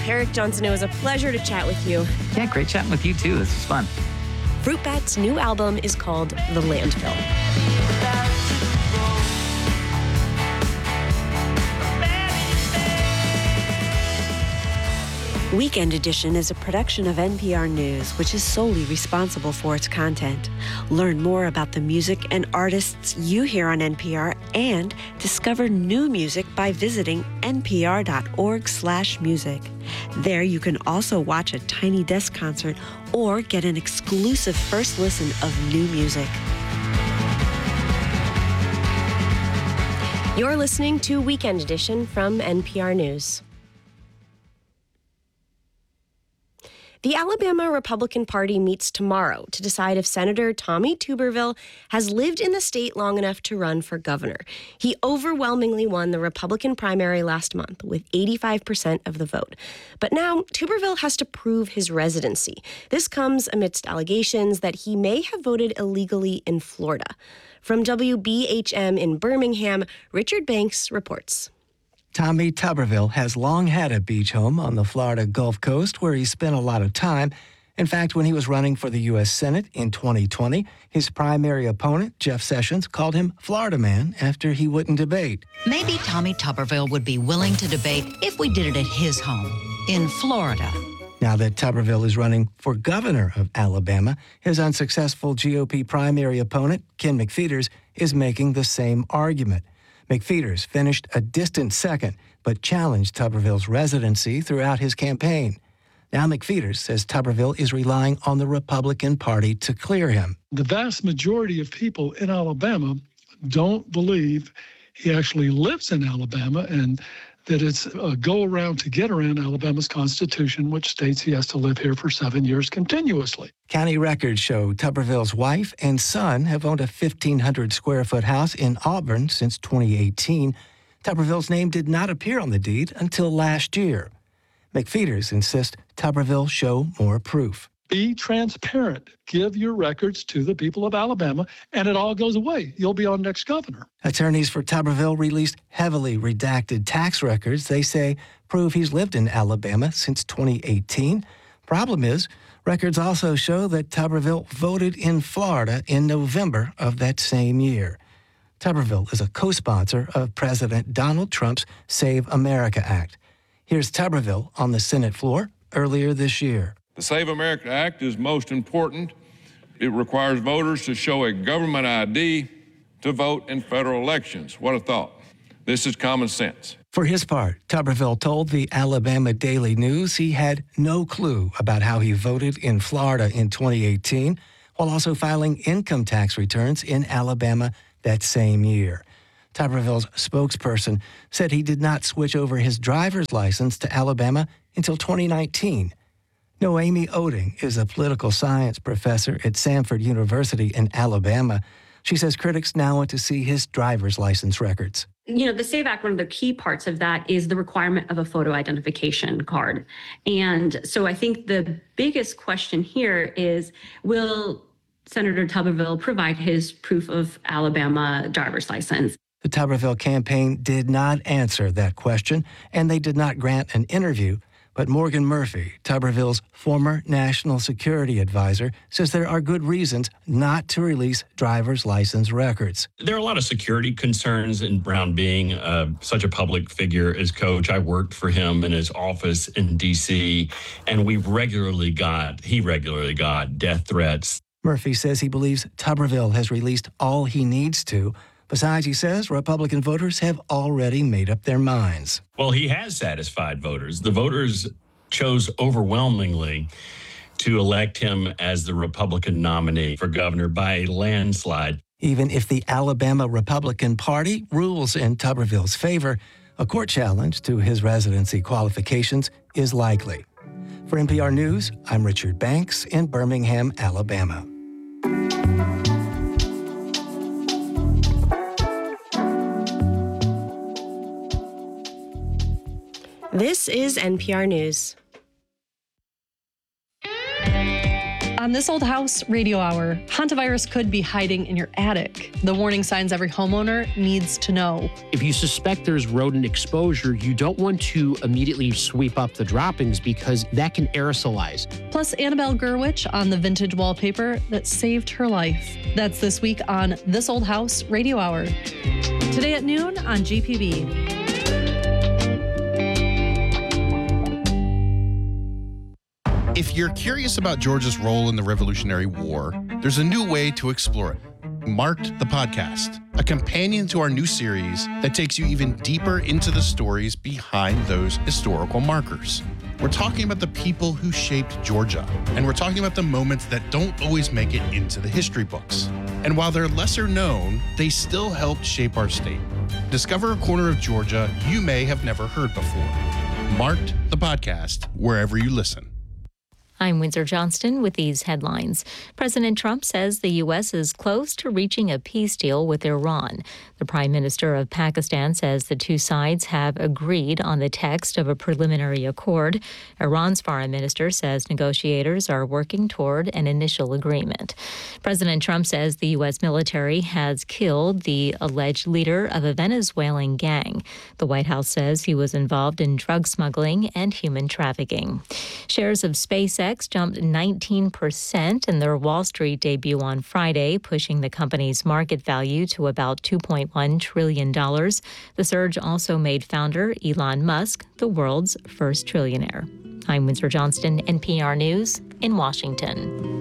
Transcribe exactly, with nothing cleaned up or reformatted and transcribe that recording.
Eric Johnson, it was a pleasure to chat with you. Yeah, great chatting with you too. This was fun. Fruit Bat's new album is called The Landfill. Weekend Edition is a production of N P R News, which is solely responsible for its content. Learn more about the music and artists you hear on N P R and discover new music by visiting npr.org slash music. There you can also watch a Tiny Desk concert or get an exclusive first listen of new music. You're listening to Weekend Edition from N P R News. The Alabama Republican Party meets tomorrow to decide if Senator Tommy Tuberville has lived in the state long enough to run for governor. He overwhelmingly won the Republican primary last month with eighty-five percent of the vote. But now Tuberville has to prove his residency. This comes amidst allegations that he may have voted illegally in Florida. From W B H M in Birmingham, Richard Banks reports. Tommy Tuberville has long had a beach home on the Florida Gulf Coast where he spent a lot of time. In fact, when he was running for the U S Senate in twenty twenty, his primary opponent, Jeff Sessions, called him Florida Man after he wouldn't debate. Maybe Tommy Tuberville would be willing to debate if we did it at his home in Florida. Now that Tuberville is running for governor of Alabama, his unsuccessful G O P primary opponent, Ken McPheeters, is making the same argument. McPheeters finished a distant second, but challenged Tuberville's residency throughout his campaign. Now McPheeters says Tuberville is relying on the Republican Party to clear him. The vast majority of people in Alabama don't believe he actually lives in Alabama and that it's a go-around to get around Alabama's Constitution, which states he has to live here for seven years continuously. County records show Tuberville's wife and son have owned a fifteen hundred square foot house in Auburn since twenty eighteen. Tuberville's name did not appear on the deed until last year. McPheeters insists Tuberville show more proof. Be transparent. Give your records to the people of Alabama, and it all goes away. You'll be on next governor. Attorneys for Tuberville released heavily redacted tax records they say prove he's lived in Alabama since twenty eighteen. Problem is, records also show that Tuberville voted in Florida in November of that same year. Tuberville is a co-sponsor of President Donald Trump's Save America Act. Here's Tuberville on the Senate floor earlier this year. The Save America Act is most important. It requires voters to show a government I D to vote in federal elections. What a thought. This is common sense. For his part, Tuberville told the Alabama Daily News he had no clue about how he voted in Florida in twenty eighteen, while also filing income tax returns in Alabama that same year. Tuberville's spokesperson said he did not switch over his driver's license to Alabama until twenty nineteen. Noemi Oding is a political science professor at Samford University in Alabama. She says critics now want to see his driver's license records. You know, the SAVE Act, one of the key parts of that is the requirement of a photo identification card. And so I think the biggest question here is, will Senator Tuberville provide his proof of Alabama driver's license? The Tuberville campaign did not answer that question, and they did not grant an interview. But Morgan Murphy, Tuberville's former national security advisor, says there are good reasons not to release driver's license records. There are a lot of security concerns in Brown being uh, such a public figure as coach. I worked for him in his office in D C, and we regularly got, he regularly got death threats. Murphy says he believes Tuberville has released all he needs to. Besides, he says Republican voters have already made up their minds. Well, he has satisfied voters. The voters chose overwhelmingly to elect him as the Republican nominee for governor by a landslide. Even if the Alabama Republican Party rules in Tuberville's favor, a court challenge to his residency qualifications is likely. For N P R News, I'm Richard Banks in Birmingham, Alabama. This is N P R News. On This Old House Radio Hour, hantavirus could be hiding in your attic. The warning signs every homeowner needs to know. If you suspect there's rodent exposure, you don't want to immediately sweep up the droppings because that can aerosolize. Plus, Annabelle Gurwitch on the vintage wallpaper that saved her life. That's this week on This Old House Radio Hour. Today at noon on G P B. If you're curious about Georgia's role in the Revolutionary War, there's a new way to explore it. Marked the Podcast, a companion to our new series that takes you even deeper into the stories behind those historical markers. We're talking about the people who shaped Georgia, and we're talking about the moments that don't always make it into the history books. And while they're lesser known, they still helped shape our state. Discover a corner of Georgia you may have never heard before. Marked the Podcast, wherever you listen. I'm Windsor Johnston with these headlines. President Trump says the U S is close to reaching a peace deal with Iran. The Prime Minister of Pakistan says the two sides have agreed on the text of a preliminary accord. Iran's foreign minister says negotiators are working toward an initial agreement. President Trump says the U S military has killed the alleged leader of a Venezuelan gang. The White House says he was involved in drug smuggling and human trafficking. Shares of SpaceX jumped nineteen percent in their Wall Street debut on Friday, pushing the company's market value to about two point one trillion dollars. The surge also made founder Elon Musk the world's first trillionaire. I'm Windsor Johnston, N P R News in Washington.